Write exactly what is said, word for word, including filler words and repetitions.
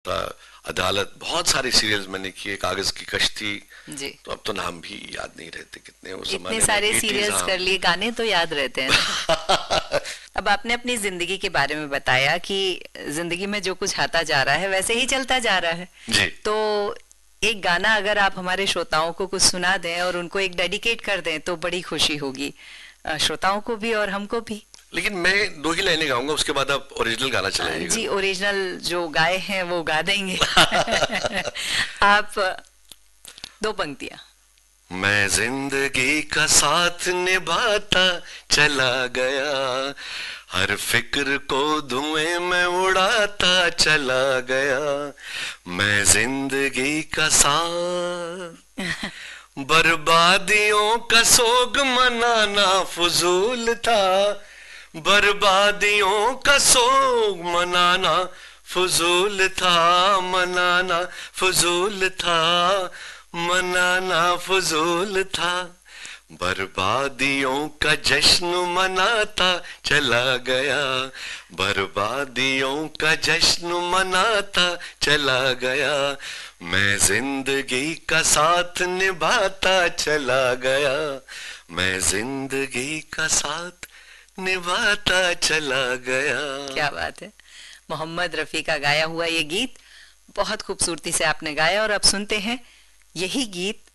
अदालत, बहुत सारे सीरियल्स मैंने किए, कागज की कश्ती जी। तो अब तो नाम भी याद नहीं रहते कितने उस इतने जमाने सारे में। सीरियल्स कर लिए, गाने तो याद रहते हैं ना। अब आपने अपनी जिंदगी के बारे में बताया कि जिंदगी में जो कुछ आता जा रहा है वैसे ही चलता जा रहा है। जी। तो एक गाना अगर आप हमारे श्रोताओं को कुछ सुना दें और उनको एक डेडिकेट कर दें तो बड़ी खुशी होगी, श्रोताओं को भी और हमको भी। लेकिन मैं दो ही लाइनें गाऊंगा, उसके बाद आप ओरिजिनल गाना चलाइएगा। जी, ओरिजिनल जो गाए हैं वो गा देंगे। आप दो पंक्तियां। मैं जिंदगी का साथ निभाता चला गया, हर फिक्र को धुएं में उड़ाता चला गया। मैं जिंदगी का साथ, बर्बादियों का सोग मनाना फजूल था, बर्बादियों का सोग मनाना फजूल था, मनाना फजूल था, मनाना फजूल था। बर्बादियों का जश्न मनाता चला गया, बर्बादियों का जश्न मनाता चला गया। मैं जिंदगी का साथ निभाता चला गया, मैं जिंदगी का साथ निभाता चला गया। क्या बात है। मोहम्मद रफी का गाया हुआ ये गीत बहुत खूबसूरती से आपने गाया और अब सुनते हैं यही गीत